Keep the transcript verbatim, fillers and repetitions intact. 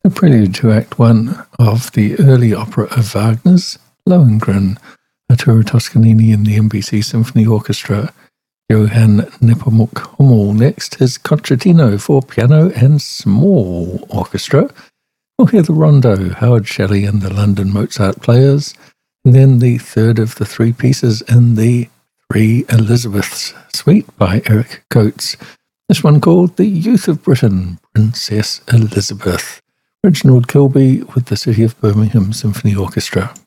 The prelude to Act One of the early opera of Wagner's Lohengrin, Arturo Toscanini and the N B C Symphony Orchestra. Johann Nepomuk Hummel next, his Concertino for piano and small orchestra. We'll hear the Rondo, Howard Shelley and the London Mozart Players, and then the third of the three pieces in the Three Elizabeths suite by Eric Coates. This one called The Youth of Britain, Princess Elizabeth. Reginald Kilby with the City of Birmingham Symphony Orchestra.